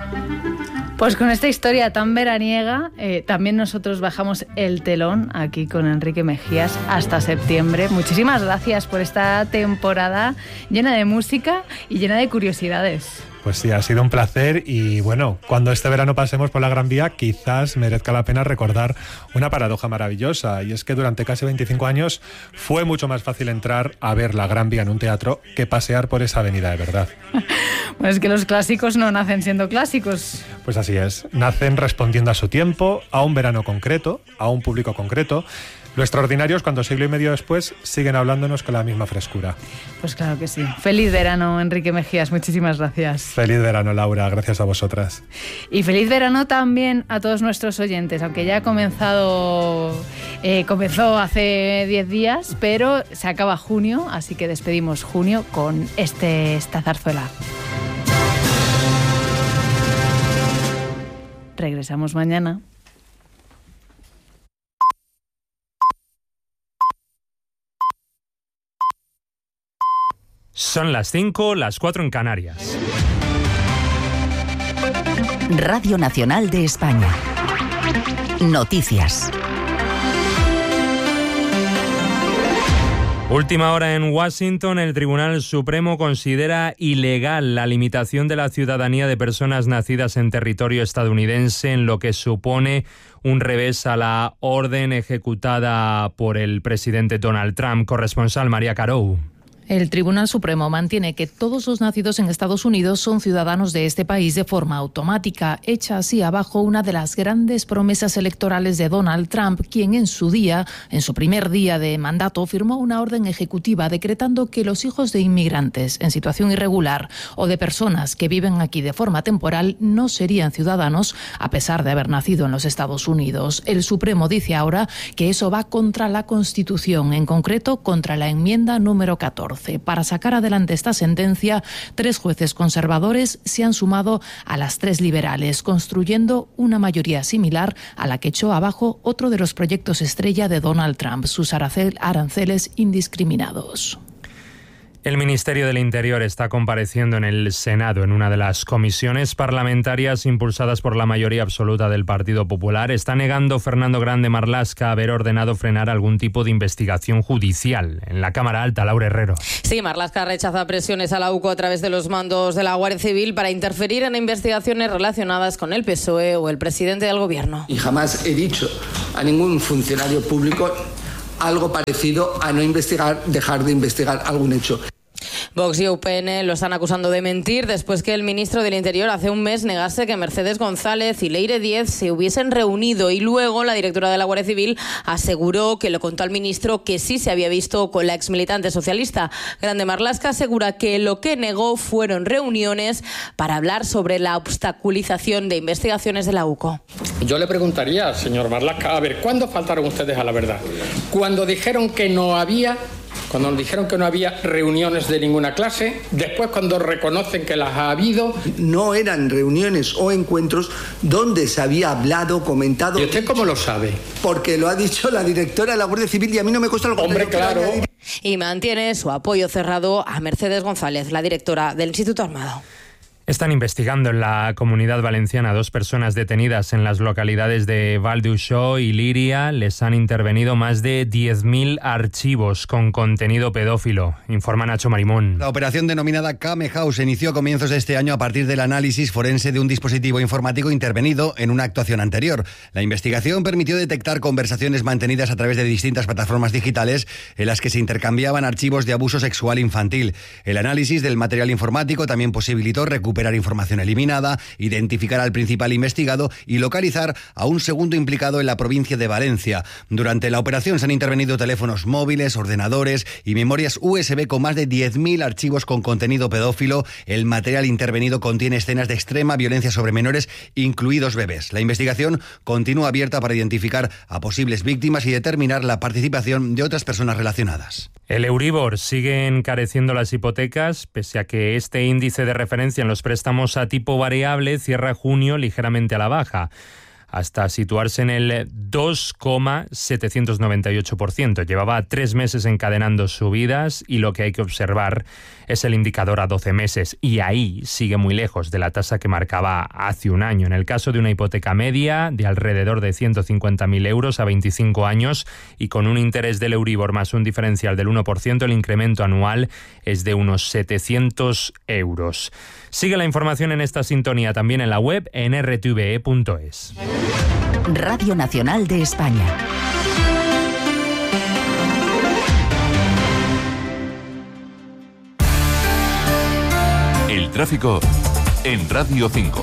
Pues con esta historia tan veraniega, también nosotros bajamos el telón aquí con Enrique Mejías hasta septiembre. Muchísimas gracias por esta temporada llena de música y llena de curiosidades. Pues sí, ha sido un placer y bueno, cuando este verano pasemos por la Gran Vía quizás merezca la pena recordar una paradoja maravillosa, y es que durante casi 25 años fue mucho más fácil entrar a ver la Gran Vía en un teatro que pasear por esa avenida de verdad. Pues es que los clásicos no nacen siendo clásicos. Pues así es, nacen respondiendo a su tiempo, a un verano concreto, a un público concreto. Lo extraordinario es cuando siglo y medio después siguen hablándonos con la misma frescura. Pues claro que sí. Feliz verano, Enrique Mejías. Muchísimas gracias. Feliz verano, Laura. Gracias a vosotras. Y feliz verano también a todos nuestros oyentes, aunque ya comenzó hace 10 días, pero se acaba junio, así que despedimos junio con esta zarzuela. Regresamos mañana. Son las 5, las 4 en Canarias. Radio Nacional de España. Noticias. Última hora en Washington. El Tribunal Supremo considera ilegal la limitación de la ciudadanía de personas nacidas en territorio estadounidense, en lo que supone un revés a la orden ejecutada por el presidente Donald Trump. Corresponsal María Carou. El Tribunal Supremo mantiene que todos los nacidos en Estados Unidos son ciudadanos de este país de forma automática, echa así abajo una de las grandes promesas electorales de Donald Trump, quien en su primer día de mandato, firmó una orden ejecutiva decretando que los hijos de inmigrantes en situación irregular o de personas que viven aquí de forma temporal no serían ciudadanos a pesar de haber nacido en los Estados Unidos. El Supremo dice ahora que eso va contra la Constitución, en concreto contra la enmienda número 14. Para sacar adelante esta sentencia, 3 jueces conservadores se han sumado a las 3 liberales, construyendo una mayoría similar a la que echó abajo otro de los proyectos estrella de Donald Trump, sus aranceles indiscriminados. El Ministerio del Interior está compareciendo en el Senado en una de las comisiones parlamentarias impulsadas por la mayoría absoluta del Partido Popular. Está negando Fernando Grande Marlaska haber ordenado frenar algún tipo de investigación judicial. En la Cámara Alta, Laura Herrero. Sí, Marlaska rechaza presiones a la UCO a través de los mandos de la Guardia Civil para interferir en investigaciones relacionadas con el PSOE o el presidente del Gobierno. Y jamás he dicho a ningún funcionario público algo parecido a no investigar, dejar de investigar algún hecho. Vox y UPN lo están acusando de mentir después que el ministro del Interior hace un mes negase que Mercedes González y Leire Díez se hubiesen reunido, y luego la directora de la Guardia Civil aseguró que lo contó al ministro que sí se había visto con la exmilitante socialista. Grande Marlaska asegura que lo que negó fueron reuniones para hablar sobre la obstaculización de investigaciones de la UCO. Yo le preguntaría, señor Marlaska, a ver, ¿cuándo faltaron ustedes a la verdad? Cuando dijeron que no había reuniones de ninguna clase, después cuando reconocen que las ha habido. No eran reuniones o encuentros donde se había hablado, comentado. ¿Y usted cómo lo sabe? Porque lo ha dicho la directora de la Guardia Civil y a mí no me cuesta algo. Hombre, claro. Y mantiene su apoyo cerrado a Mercedes González, la directora del Instituto Armado. Están investigando en la Comunidad Valenciana 2 personas detenidas en las localidades de Val d'Uixó y Líria. Les han intervenido más de 10.000 archivos con contenido pedófilo, informa Nacho Marimón. La operación denominada Came House se inició a comienzos de este año a partir del análisis forense de un dispositivo informático intervenido en una actuación anterior. La investigación permitió detectar conversaciones mantenidas a través de distintas plataformas digitales en las que se intercambiaban archivos de abuso sexual infantil. El análisis del material informático también posibilitó recuperar información eliminada, identificar al principal investigado y localizar a un segundo implicado en la provincia de Valencia. Durante la operación se han intervenido teléfonos móviles, ordenadores y memorias USB con más de 10.000 archivos con contenido pedófilo. El material intervenido contiene escenas de extrema violencia sobre menores, incluidos bebés. La investigación continúa abierta para identificar a posibles víctimas y determinar la participación de otras personas relacionadas. El Euribor sigue encareciendo las hipotecas, pese a que este índice de referencia en los préstamos a tipo variable cierra junio ligeramente a la baja. hasta situarse en el 2,798%. Llevaba 3 meses encadenando subidas y lo que hay que observar es el indicador a 12 meses y ahí sigue muy lejos de la tasa que marcaba hace un año. En el caso de una hipoteca media de alrededor de 150.000 euros a 25 años y con un interés del Euribor más un diferencial del 1%, el incremento anual es de unos 700 euros. Sigue la información en esta sintonía también en la web en rtve.es. Radio Nacional de España. El tráfico en Radio 5.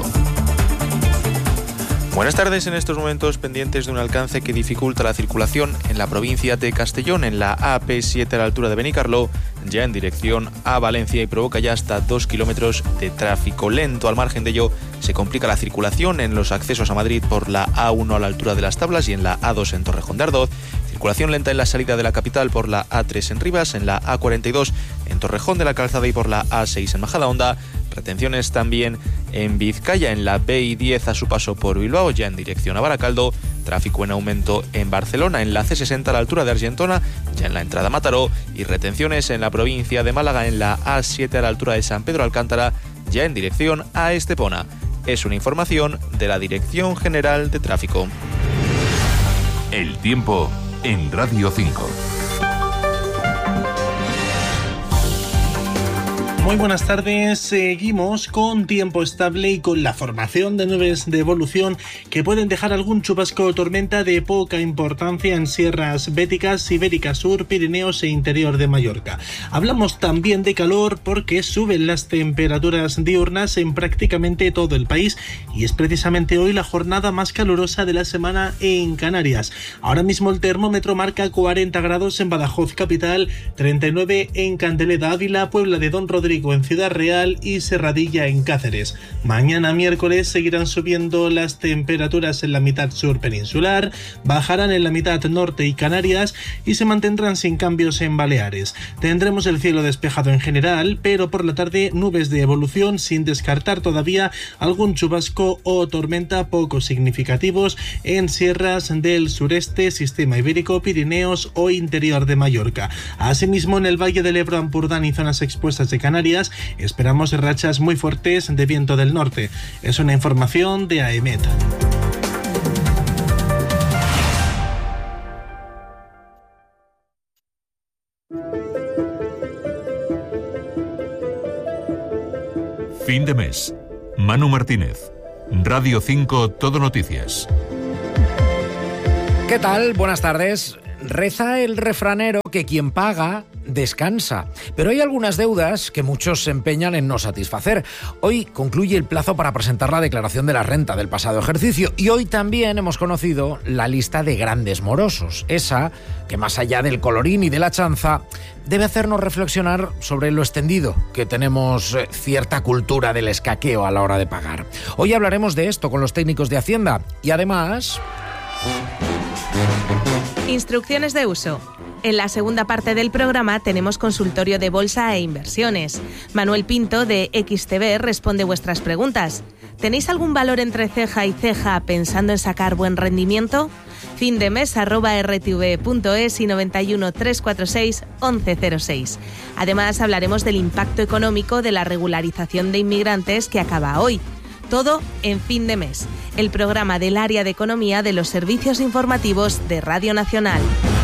Buenas tardes. En estos momentos pendientes de un alcance que dificulta la circulación en la provincia de Castellón, en la AP7 a la altura de Benicarló, ya en dirección a Valencia, y provoca ya hasta 2 kilómetros de tráfico lento. Al margen de ello, se complica la circulación en los accesos a Madrid por la A1 a la altura de Las Tablas y en la A2 en Torrejón de Ardoz. Circulación lenta en la salida de la capital por la A3 en Rivas, en la A42 en Torrejón de la Calzada y por la A6 en Majadahonda. Retenciones también en Vizcaya, en la BI10 a su paso por Bilbao, ya en dirección a Baracaldo. Tráfico en aumento en Barcelona, en la C60 a la altura de Argentona, ya en la entrada a Mataró. Y retenciones en la provincia de Málaga, en la A7 a la altura de San Pedro Alcántara, ya en dirección a Estepona. Es una información de la Dirección General de Tráfico. El tiempo en Radio 5. Muy buenas tardes. Seguimos con tiempo estable y con la formación de nubes de evolución que pueden dejar algún chubasco o tormenta de poca importancia en sierras béticas, Ibérica Sur, Pirineos e interior de Mallorca. Hablamos también de calor porque suben las temperaturas diurnas en prácticamente todo el país y es precisamente hoy la jornada más calurosa de la semana en Canarias. Ahora mismo el termómetro marca 40 grados en Badajoz capital, 39 en Candeleda, Ávila, Puebla de Don Rodrigo en Ciudad Real y Serradilla en Cáceres. Mañana miércoles seguirán subiendo las temperaturas en la mitad sur peninsular, bajarán en la mitad norte y Canarias y se mantendrán sin cambios en Baleares. Tendremos el cielo despejado en general, pero por la tarde nubes de evolución sin descartar todavía algún chubasco o tormenta poco significativos en sierras del sureste, sistema ibérico, Pirineos o interior de Mallorca. Asimismo, en el Valle del Ebro, Ampurdán y zonas expuestas de Canarias esperamos rachas muy fuertes de viento del norte. Es una información de AEMET. Fin de mes. Manu Martínez. Radio 5 Todo Noticias. ¿Qué tal? Buenas tardes. Reza el refranero que quien paga descansa, pero hay algunas deudas que muchos se empeñan en no satisfacer. Hoy concluye el plazo para presentar la declaración de la renta del pasado ejercicio y hoy también hemos conocido la lista de grandes morosos, esa que más allá del colorín y de la chanza debe hacernos reflexionar sobre lo extendido que tenemos cierta cultura del escaqueo a la hora de pagar. Hoy hablaremos de esto con los técnicos de Hacienda y además... Instrucciones de uso. En la segunda parte del programa tenemos consultorio de bolsa e inversiones. Manuel Pinto de XTB responde vuestras preguntas. ¿Tenéis algún valor entre ceja y ceja pensando en sacar buen rendimiento? findemes@rtv.es y 91 346 1106. Además hablaremos del impacto económico de la regularización de inmigrantes que acaba hoy. Todo en Fin de Mes, el programa del área de economía de los servicios informativos de Radio Nacional.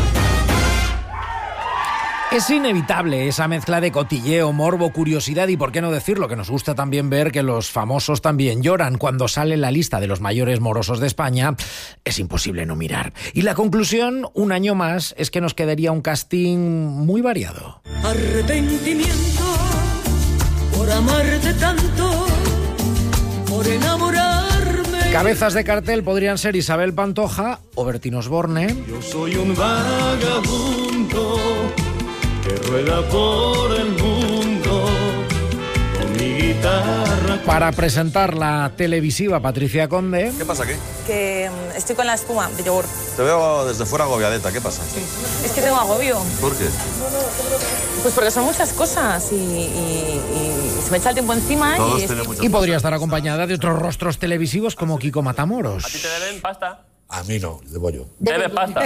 Es inevitable esa mezcla de cotilleo, morbo, curiosidad y, por qué no decirlo, que nos gusta también ver que los famosos también lloran. Cuando sale la lista de los mayores morosos de España, es imposible no mirar. Y la conclusión, un año más, es que nos quedaría un casting muy variado. Arrepentimiento por amarte tanto, por enamorarme. Cabezas de cartel podrían ser Isabel Pantoja o Bertín Osborne. Yo soy un vagabundo que rueda por el mundo con mi guitarra. Para presentar la televisiva Patricia Conde. ¿Qué pasa, qué? Que estoy con la espuma de yogur. Te veo desde fuera agobiadeta, ¿qué pasa? Sí. Es que tengo agobio. ¿Por qué? Pues porque son muchas cosas y se me echa el tiempo encima. Y podría estar acompañada de otros rostros televisivos como Kiko Matamoros. ¿A ti te deben pasta? A mí no, debo yo. ¿Debes pasta?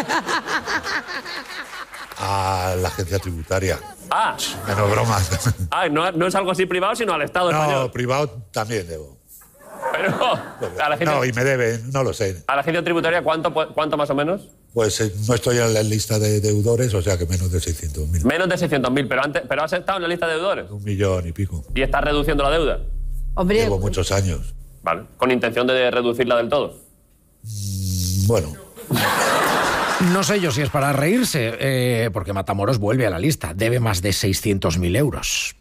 A la agencia tributaria. Ah. Menos bromas. Ah, no es algo así privado, sino al Estado español. No, privado también debo. Pero a la gente, no, y me deben, no lo sé. ¿A la agencia tributaria cuánto más o menos? Pues no estoy en la lista de deudores, o sea que menos de 600.000. Menos de 600.000, pero has estado en la lista de deudores. 1 millón y pico. ¿Y estás reduciendo la deuda? Hombre, llevo muchos años. Vale, ¿con intención de reducirla del todo? Bueno. No sé yo si es para reírse, porque Matamoros vuelve a la lista. Debe más de 600.000 euros.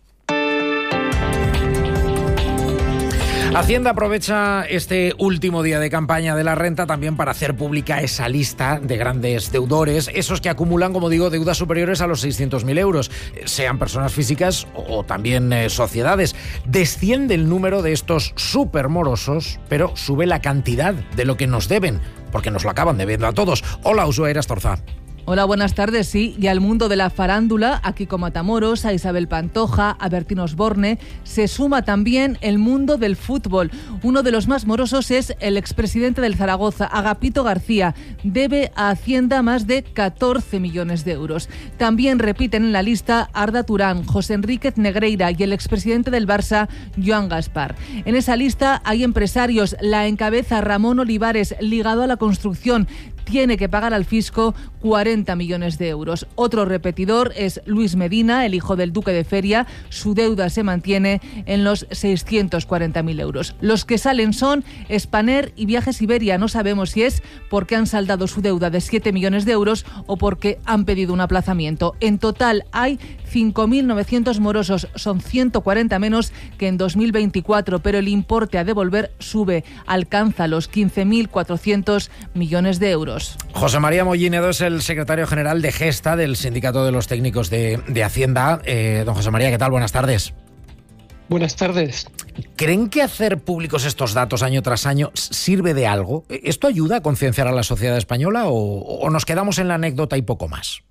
Hacienda aprovecha este último día de campaña de la renta también para hacer pública esa lista de grandes deudores, esos que acumulan, como digo, deudas superiores a los 600.000 euros, sean personas físicas o también sociedades. Desciende el número de estos supermorosos, pero sube la cantidad de lo que nos deben, porque nos lo acaban debiendo a todos. Hola, Ushuaia Astorza. Hola, buenas tardes, sí. Y al mundo de la farándula, a Kiko Matamoros, a Isabel Pantoja, a Bertín Osborne, se suma también el mundo del fútbol. Uno de los más morosos es el expresidente del Zaragoza, Agapito García. Debe a Hacienda más de 14 millones de euros. También repiten en la lista Arda Turán, José Enríquez Negreira y el expresidente del Barça, Joan Gaspar. En esa lista hay empresarios. La encabeza Ramón Olivares, ligado a la construcción. Tiene que pagar al fisco 40 millones de euros. Otro repetidor es Luis Medina, el hijo del duque de Feria. Su deuda se mantiene en los 640.000 euros. Los que salen son Spanair y Viajes Iberia. No sabemos si es porque han saldado su deuda de 7 millones de euros o porque han pedido un aplazamiento. En total hay 5.900 morosos. Son 140 menos que en 2024, pero el importe a devolver sube. Alcanza los 15.400 millones de euros. José María Mollinedo es el secretario general de Gesta, del Sindicato de los Técnicos de Hacienda. Don José María, ¿qué tal? Buenas tardes. Buenas tardes. ¿Creen que hacer públicos estos datos año tras año sirve de algo? ¿Esto ayuda a concienciar a la sociedad española o nos quedamos en la anécdota y poco más?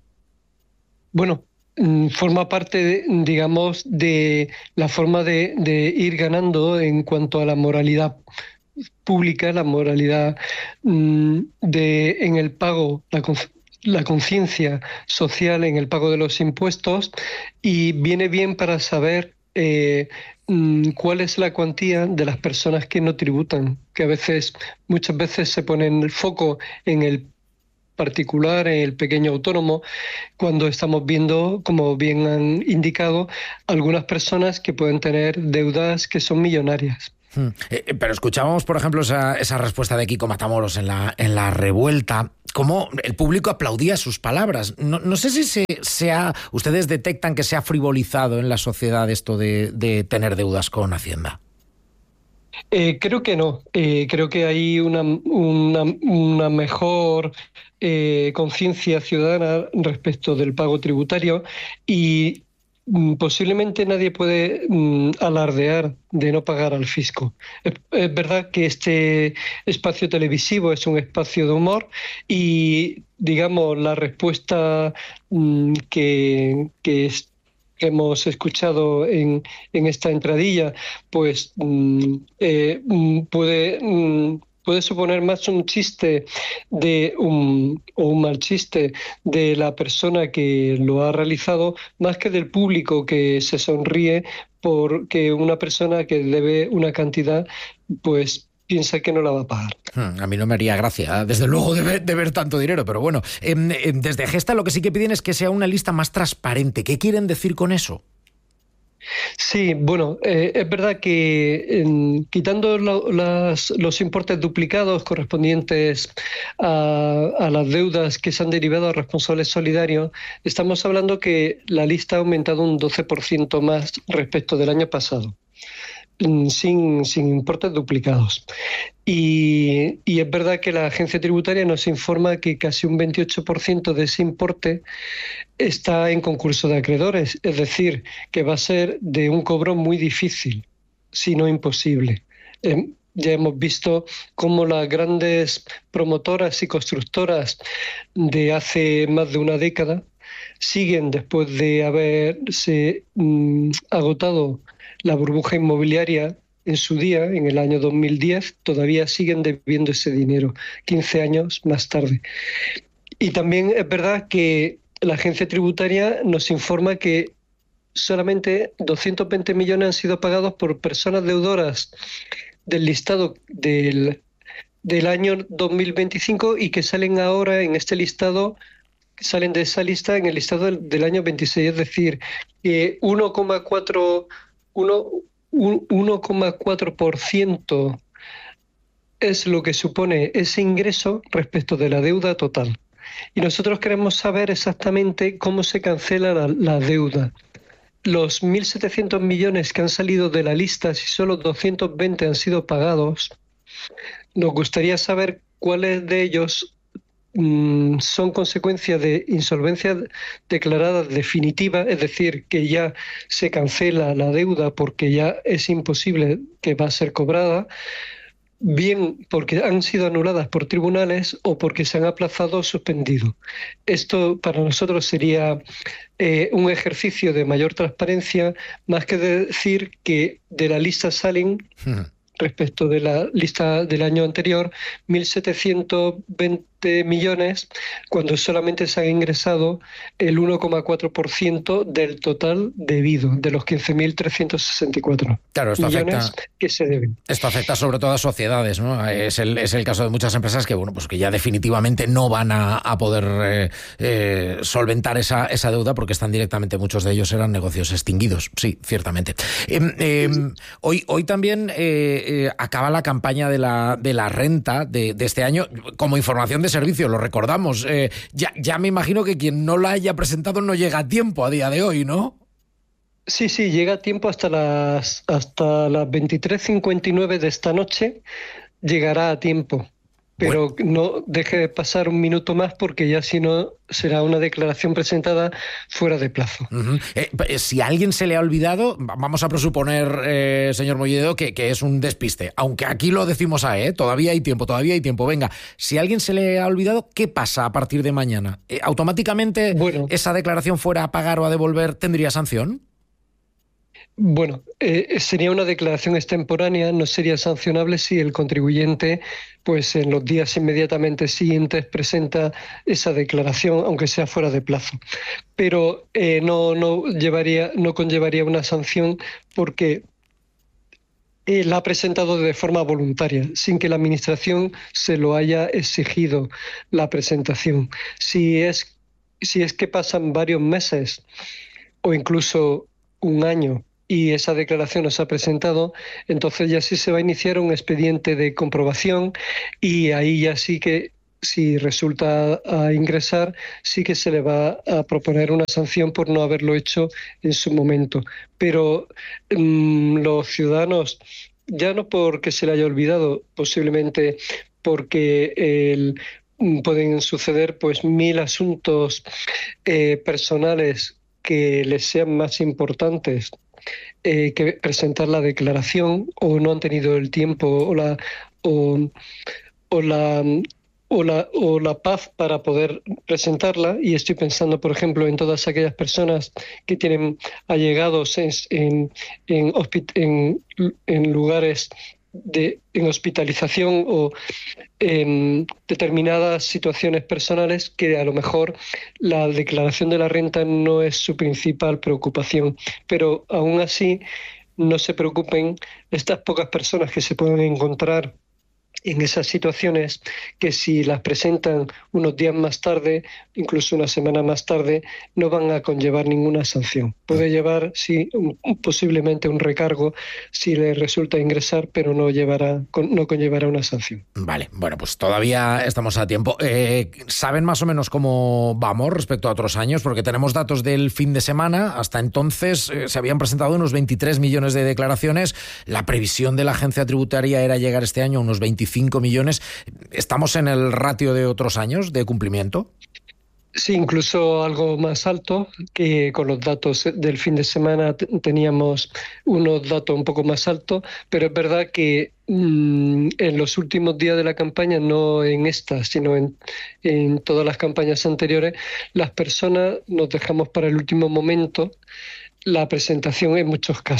Bueno, forma parte, digamos, de la forma de ir ganando en cuanto a la moralidad pública, la moralidad en el pago, la conciencia social en el pago de los impuestos, y viene bien para saber cuál es la cuantía de las personas que no tributan, que muchas veces se pone el foco en el particular, en el pequeño autónomo, cuando estamos viendo, como bien han indicado, algunas personas que pueden tener deudas que son millonarias. Pero escuchábamos, por ejemplo, esa respuesta de Kiko Matamoros en la revuelta, cómo el público aplaudía sus palabras. No sé si ustedes detectan que se ha frivolizado en la sociedad esto de tener deudas con Hacienda. Creo que no. Creo que hay una mejor conciencia ciudadana respecto del pago tributario, y posiblemente nadie puede alardear de no pagar al fisco. Es verdad que este espacio televisivo es un espacio de humor, y, digamos, la respuesta que hemos escuchado en esta entradilla, pues puede suponer más un chiste o un mal chiste de la persona que lo ha realizado, más que del público que se sonríe porque una persona que debe una cantidad, pues piensa que no la va a pagar. A mí no me haría gracia, desde luego, de ver tanto dinero, pero bueno, desde Gesta lo que sí que piden es que sea una lista más transparente. ¿Qué quieren decir con eso? Sí, bueno, es verdad que quitando los importes duplicados correspondientes a las deudas que se han derivado a responsables solidarios, estamos hablando que la lista ha aumentado un 12% más respecto del año pasado, sin importes duplicados. Y es verdad que la agencia tributaria nos informa que casi un 28% de ese importe está en concurso de acreedores, es decir, que va a ser de un cobro muy difícil, si no imposible. Ya hemos visto cómo las grandes promotoras y constructoras de hace más de una década siguen, después de haberse agotado la burbuja inmobiliaria en su día, en el año 2010, todavía siguen debiendo ese dinero, 15 años más tarde. Y también es verdad que la agencia tributaria nos informa que solamente 220 millones han sido pagados por personas deudoras del listado del año 2025 y que salen ahora en este listado, salen de esa lista en el listado del año 26, es decir, que 1,4% es lo que supone ese ingreso respecto de la deuda total. Y nosotros queremos saber exactamente cómo se cancela la deuda. Los 1.700 millones que han salido de la lista, si solo 220 han sido pagados, nos gustaría saber cuáles de ellos son consecuencia de insolvencia declarada definitiva, es decir, que ya se cancela la deuda porque ya es imposible que va a ser cobrada, bien porque han sido anuladas por tribunales o porque se han aplazado o suspendido. Esto para nosotros sería un ejercicio de mayor transparencia, más que decir que de la lista salen, respecto de la lista del año anterior, 1.720 millones, cuando solamente se ha ingresado el 1,4% del total debido, de los 15.364 millones que se deben. Esto afecta sobre todo a sociedades, ¿no? Es el caso de muchas empresas que, bueno, pues que ya definitivamente no van a poder solventar esa deuda porque están directamente, muchos de ellos eran negocios extinguidos, sí, ciertamente. Hoy también acaba la campaña de la renta de este año como información de servicio, lo recordamos. Ya me imagino que quien no la haya presentado no llega a tiempo a día de hoy, ¿no? Sí, llega a tiempo hasta las 23:59 de esta noche, llegará a tiempo. Pero no deje de pasar un minuto más porque ya si no será una declaración presentada fuera de plazo. Si a alguien se le ha olvidado, vamos a presuponer, señor Molledo, que es un despiste. Aunque aquí lo decimos todavía hay tiempo. Venga, si a alguien se le ha olvidado, ¿qué pasa a partir de mañana? ¿Automáticamente esa declaración fuera a pagar o a devolver tendría sanción? Bueno, sería una declaración extemporánea, no sería sancionable si el contribuyente, pues en los días inmediatamente siguientes presenta esa declaración, aunque sea fuera de plazo. Pero no conllevaría una sanción porque la ha presentado de forma voluntaria, sin que la Administración se lo haya exigido la presentación. Si es que pasan varios meses o incluso un año y esa declaración no se ha presentado, entonces ya sí se va a iniciar un expediente de comprobación y ahí ya sí que, si resulta a ingresar, sí que se le va a proponer una sanción por no haberlo hecho en su momento. Pero los ciudadanos, ya no porque se le haya olvidado, posiblemente porque pueden suceder pues 1.000 asuntos personales que les sean más importantes que presentar la declaración, o no han tenido el tiempo o la paz para poder presentarla. Y estoy pensando, por ejemplo, en todas aquellas personas que tienen allegados en lugares en hospitalización o en determinadas situaciones personales que a lo mejor la declaración de la renta no es su principal preocupación. Pero aún así, no se preocupen estas pocas personas que se pueden encontrar en esas situaciones, que si las presentan unos días más tarde, incluso una semana más tarde, no van a conllevar ninguna sanción. Puede llevar, sí, posiblemente un recargo si le resulta ingresar, pero no conllevará una sanción. Vale, bueno, pues todavía estamos a tiempo. ¿Saben más o menos cómo vamos respecto a otros años? Porque tenemos datos del fin de semana. Hasta entonces se habían presentado unos 23 millones de declaraciones. La previsión de la agencia tributaria era llegar este año a unos 25 millones. ¿Estamos en el ratio de otros años de cumplimiento? Sí, incluso algo más alto, que con los datos del fin de semana teníamos unos datos un poco más altos, pero es verdad que en los últimos días de la campaña, no en esta, sino en todas las campañas anteriores, las personas nos dejamos para el último momento la presentación en muchos casos.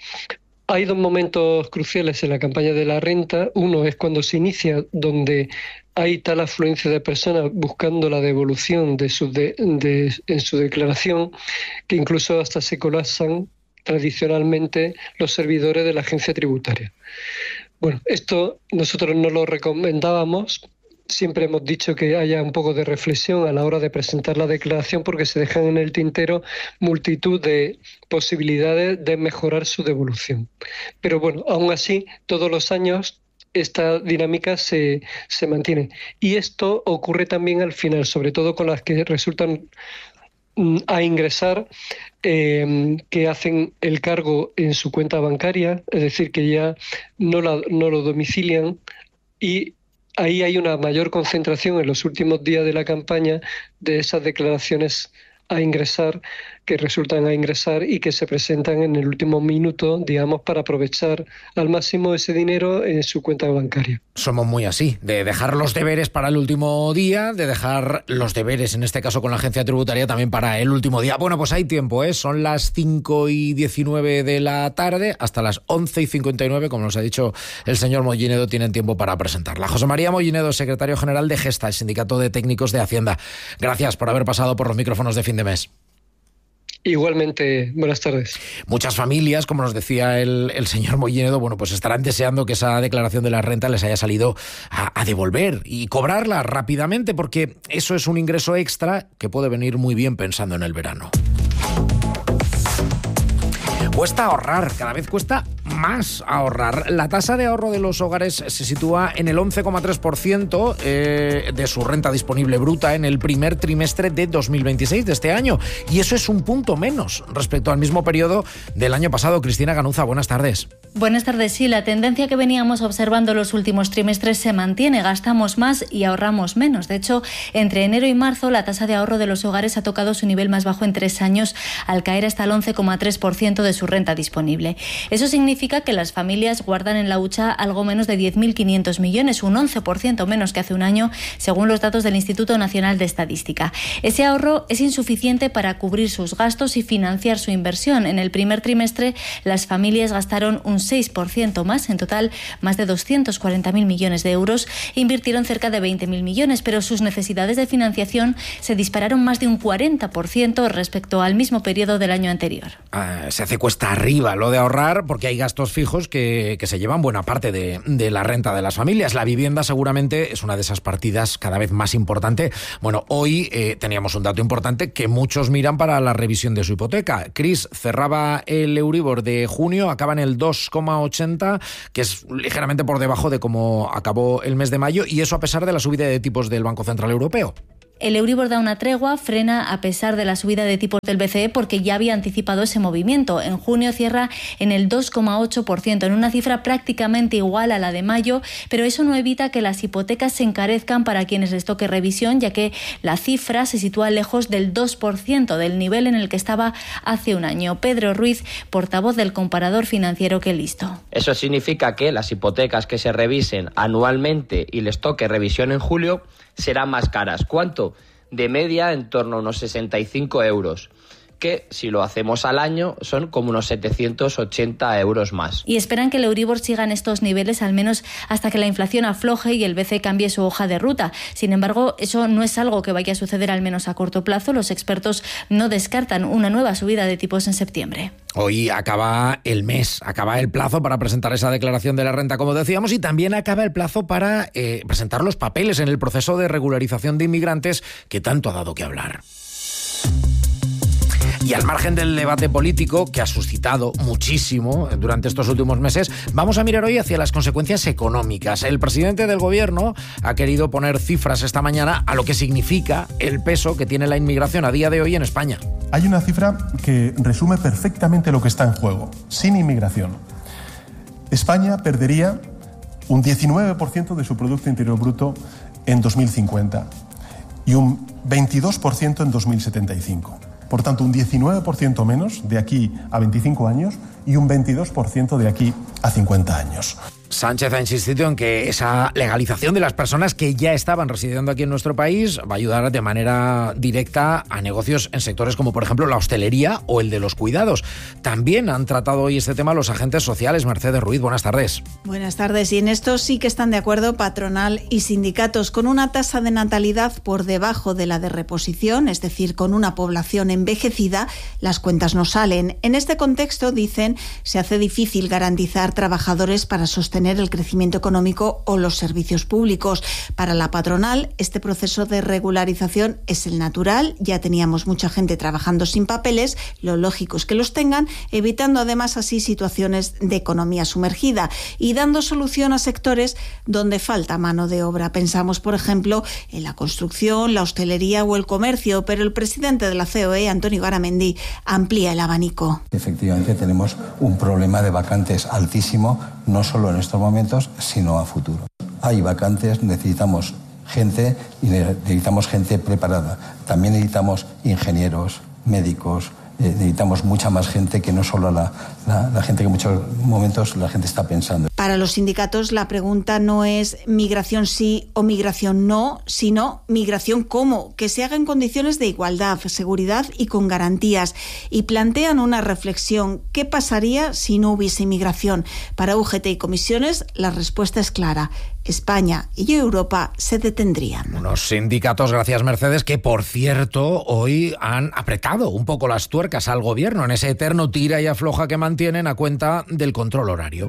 Hay dos momentos cruciales en la campaña de la renta. Uno es cuando se inicia, donde hay tal afluencia de personas buscando la devolución en su declaración, que incluso hasta se colapsan tradicionalmente los servidores de la agencia tributaria. Bueno, esto nosotros no lo recomendábamos. Siempre hemos dicho que haya un poco de reflexión a la hora de presentar la declaración, porque se dejan en el tintero multitud de posibilidades de mejorar su devolución. Pero bueno, aún así, todos los años esta dinámica se mantiene. Y esto ocurre también al final, sobre todo con las que resultan a ingresar, que hacen el cargo en su cuenta bancaria, es decir, que ya no lo domicilian, y ahí hay una mayor concentración en los últimos días de la campaña de esas declaraciones a ingresar, que resultan a ingresar y que se presentan en el último minuto, digamos, para aprovechar al máximo ese dinero en su cuenta bancaria. Somos muy así, de dejar los deberes para el último día, de dejar los deberes, en este caso con la agencia tributaria, también para el último día. Bueno, pues hay tiempo, ¿eh? Son las 5:19 de la tarde, hasta las 11:59, como nos ha dicho el señor Mollinedo, tienen tiempo para presentarla. José María Mollinedo, secretario general de Gesta, el Sindicato de Técnicos de Hacienda. Gracias por haber pasado por los micrófonos de Fin de Mes. Igualmente, buenas tardes. Muchas familias, como nos decía el señor Mollinedo, bueno, pues estarán deseando que esa declaración de la renta les haya salido a devolver y cobrarla rápidamente, porque eso es un ingreso extra que puede venir muy bien pensando en el verano. Cuesta ahorrar, cada vez cuesta más ahorrar. La tasa de ahorro de los hogares se sitúa en el 11,3% de su renta disponible bruta en el primer trimestre de 2026 de este año. Y eso es un punto menos respecto al mismo periodo del año pasado. Cristina Ganuza, buenas tardes. Buenas tardes. Sí, la tendencia que veníamos observando los últimos trimestres se mantiene. Gastamos más y ahorramos menos. De hecho, entre enero y marzo, la tasa de ahorro de los hogares ha tocado su nivel más bajo en 3 años, al caer hasta el 11,3% de su renta disponible. Eso significa que las familias guardan en la hucha algo menos de 10.500 millones, un 11% menos que hace un año, según los datos del Instituto Nacional de Estadística. Ese ahorro es insuficiente para cubrir sus gastos y financiar su inversión. En el primer trimestre, las familias gastaron un 6% más, en total más de 240.000 millones de euros, e invirtieron cerca de 20.000 millones, pero sus necesidades de financiación se dispararon más de un 40% respecto al mismo periodo del año anterior. Se hace cuesta arriba lo de ahorrar, porque hay gastos fijos que se llevan buena parte de la renta de las familias. La vivienda seguramente es una de esas partidas cada vez más importante. Bueno, hoy teníamos un dato importante que muchos miran para la revisión de su hipoteca. Cris, cerraba el Euribor de junio, acaba en el 2,80, que es ligeramente por debajo de cómo acabó el mes de mayo, y eso a pesar de la subida de tipos del Banco Central Europeo. El Euribor da una tregua, frena a pesar de la subida de tipos del BCE, porque ya había anticipado ese movimiento. En junio cierra en el 2,8%, en una cifra prácticamente igual a la de mayo, pero eso no evita que las hipotecas se encarezcan para quienes les toque revisión, ya que la cifra se sitúa lejos del 2% del nivel en el que estaba hace un año. Pedro Ruiz, portavoz del comparador financiero Que Listo. Eso significa que las hipotecas que se revisen anualmente y les toque revisión en julio serán más caras. ¿Cuánto? De media en torno a unos 65 euros, que si lo hacemos al año son como unos 780 euros más. Y esperan que el Euribor siga en estos niveles al menos hasta que la inflación afloje y el BCE cambie su hoja de ruta. Sin embargo, eso no es algo que vaya a suceder al menos a corto plazo. Los expertos no descartan una nueva subida de tipos en septiembre. Hoy acaba el mes, acaba el plazo para presentar esa declaración de la renta, como decíamos, y también acaba el plazo para presentar los papeles en el proceso de regularización de inmigrantes que tanto ha dado que hablar. Y al margen del debate político, que ha suscitado muchísimo durante estos últimos meses, vamos a mirar hoy hacia las consecuencias económicas. El presidente del gobierno ha querido poner cifras esta mañana a lo que significa el peso que tiene la inmigración a día de hoy en España. Hay una cifra que resume perfectamente lo que está en juego. Sin inmigración, España perdería un 19% de su Producto Interior Bruto en 2050 y un 22% en 2075. Por tanto, un 19% menos de aquí a 25 años y un 22% de aquí a 50 años. Sánchez ha insistido en que esa legalización de las personas que ya estaban residiendo aquí en nuestro país va a ayudar de manera directa a negocios en sectores como, por ejemplo, la hostelería o el de los cuidados. También han tratado hoy este tema los agentes sociales. Mercedes Ruiz, buenas tardes. Buenas tardes. Y en esto sí que están de acuerdo patronal y sindicatos. Con una tasa de natalidad por debajo de la de reposición, es decir, con una población envejecida, las cuentas no salen. En este contexto, dicen, se hace difícil garantizar trabajadores para sostener el crecimiento económico o los servicios públicos. Para la patronal, este proceso de regularización es el natural. Ya teníamos mucha gente trabajando sin papeles, lo lógico es que los tengan, evitando además así situaciones de economía sumergida y dando solución a sectores donde falta mano de obra. Pensamos, por ejemplo, en la construcción, la hostelería o el comercio, pero el presidente de la COE, Antonio Garamendi, amplía el abanico. Efectivamente tenemos un problema de vacantes altísimo, no solo en estos momentos, sino a futuro. Hay vacantes, necesitamos gente y necesitamos gente preparada. También necesitamos ingenieros, médicos, necesitamos mucha más gente que no solo la gente que en muchos momentos la gente está pensando. Para los sindicatos la pregunta no es migración sí o migración no, sino migración cómo, que se haga en condiciones de igualdad, seguridad y con garantías. Y plantean una reflexión: ¿qué pasaría si no hubiese inmigración? Para UGT y comisiones la respuesta es clara: España y Europa se detendrían. Unos sindicatos, gracias Mercedes, que por cierto hoy han apretado un poco las tuercas al gobierno en ese eterno tira y afloja que mantienen a cuenta del control horario.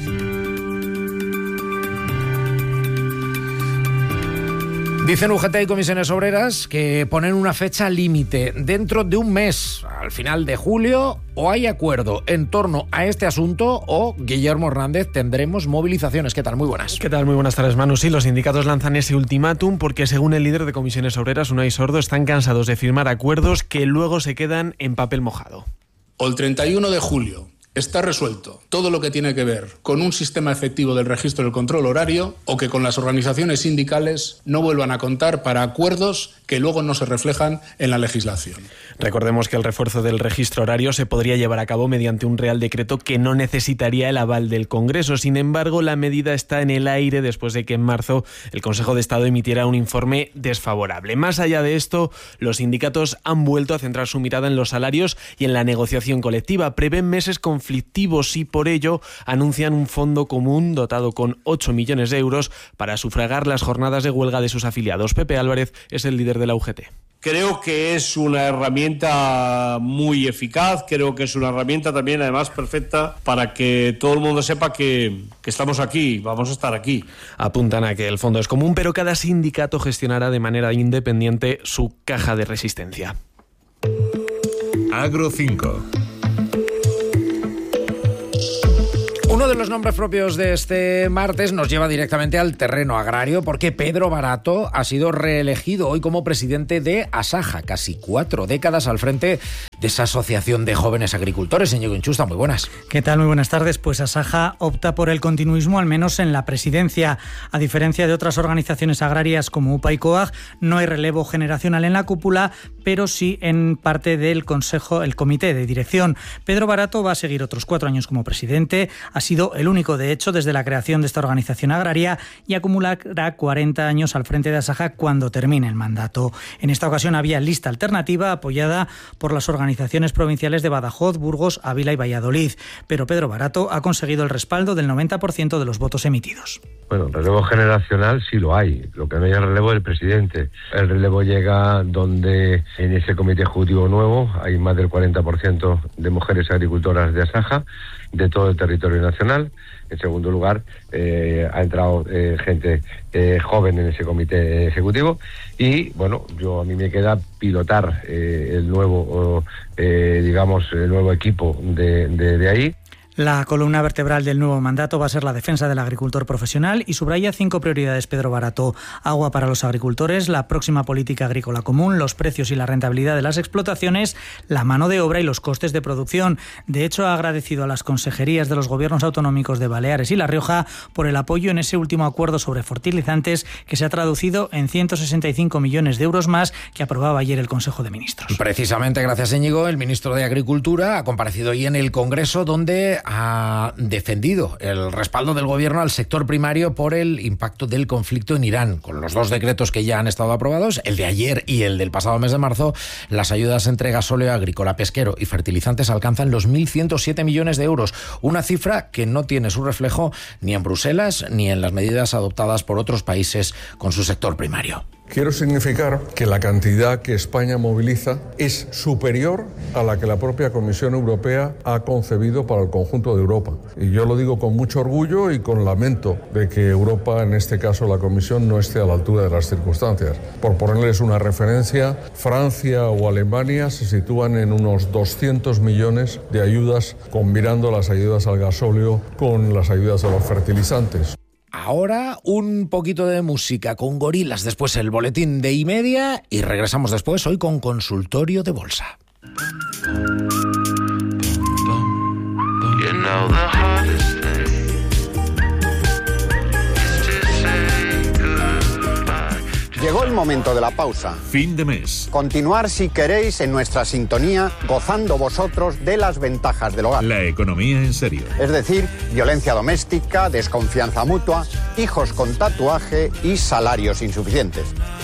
Dicen UGT y comisiones obreras que ponen una fecha límite dentro de un mes, al final de julio, o hay acuerdo en torno a este asunto o, Guillermo Hernández, tendremos movilizaciones. ¿Qué tal? Muy buenas. ¿Qué tal? Muy buenas tardes, Manu. Sí, los sindicatos lanzan ese ultimátum porque, según el líder de comisiones obreras, Unai Sordo, están cansados de firmar acuerdos que luego se quedan en papel mojado. O el 31 de julio está resuelto todo lo que tiene que ver con un sistema efectivo del registro del control horario, o que con las organizaciones sindicales no vuelvan a contar para acuerdos que luego no se reflejan en la legislación. Recordemos que el refuerzo del registro horario se podría llevar a cabo mediante un Real Decreto que no necesitaría el aval del Congreso. Sin embargo, la medida está en el aire después de que en marzo el Consejo de Estado emitiera un informe desfavorable. Más allá de esto, los sindicatos han vuelto a centrar su mirada en los salarios y en la negociación colectiva. Prevén meses conflictivos y por ello anuncian un fondo común dotado con 8 millones de euros para sufragar las jornadas de huelga de sus afiliados. Pepe Álvarez es el líder de la UGT. Creo que es una herramienta muy eficaz, creo que es una herramienta también además perfecta para que todo el mundo sepa que estamos aquí, vamos a estar aquí. Apuntan a que el fondo es común, pero cada sindicato gestionará de manera independiente su caja de resistencia. Agro 5. Uno de los nombres propios de este martes nos lleva directamente al terreno agrario porque Pedro Barato ha sido reelegido hoy como presidente de Asaja, casi 4 décadas al frente de esa asociación de jóvenes agricultores. Íñigo Inchusta, muy buenas. ¿Qué tal? Muy buenas tardes. Pues Asaja opta por el continuismo, al menos en la presidencia. A diferencia de otras organizaciones agrarias como UPA y COAG, no hay relevo generacional en la cúpula, pero sí en parte del consejo, el comité de dirección. Pedro Barato va a seguir otros 4 años como presidente. Ha sido el único, de hecho, desde la creación de esta organización agraria y acumulará 40 años al frente de Asaja cuando termine el mandato. En esta ocasión había lista alternativa apoyada por las organizaciones provinciales de Badajoz, Burgos, Ávila y Valladolid, pero Pedro Barato ha conseguido el respaldo del 90% de los votos emitidos. Bueno, relevo generacional sí lo hay, lo que no hay es relevo del presidente. El relevo llega donde en ese comité ejecutivo nuevo hay más del 40% de mujeres agricultoras de Asaja, de todo el territorio nacional. En segundo lugar, ha entrado gente joven en ese comité ejecutivo y, bueno, a mí me queda pilotar el nuevo, el nuevo equipo de ahí. La columna vertebral del nuevo mandato va a ser la defensa del agricultor profesional y subraya 5 prioridades Pedro Barato: agua para los agricultores, la próxima política agrícola común, los precios y la rentabilidad de las explotaciones, la mano de obra y los costes de producción. De hecho, ha agradecido a las consejerías de los gobiernos autonómicos de Baleares y La Rioja por el apoyo en ese último acuerdo sobre fertilizantes que se ha traducido en 165 millones de euros más que aprobaba ayer el Consejo de Ministros. Precisamente, gracias Íñigo, el ministro de Agricultura ha comparecido hoy en el Congreso, donde ha defendido el respaldo del gobierno al sector primario por el impacto del conflicto en Irán. Con los 2 decretos que ya han estado aprobados, el de ayer y el del pasado mes de marzo, las ayudas entre gasóleo agrícola, pesquero y fertilizantes alcanzan los 1.107 millones de euros, una cifra que no tiene su reflejo ni en Bruselas ni en las medidas adoptadas por otros países con su sector primario. Quiero significar que la cantidad que España moviliza es superior a la que la propia Comisión Europea ha concebido para el conjunto de Europa. Y yo lo digo con mucho orgullo y con lamento de que Europa, en este caso la Comisión, no esté a la altura de las circunstancias. Por ponerles una referencia, Francia o Alemania se sitúan en unos 200 millones de ayudas, combinando las ayudas al gasóleo con las ayudas a los fertilizantes. Ahora un poquito de música con Gorilas, después el boletín de Y-media y regresamos después hoy con Consultorio de Bolsa. Llegó el momento de la pausa. Fin de mes. Continuar, si queréis, en nuestra sintonía, gozando vosotros de las ventajas del hogar. La economía en serio. Es decir, violencia doméstica, desconfianza mutua, hijos con tatuaje y salarios insuficientes.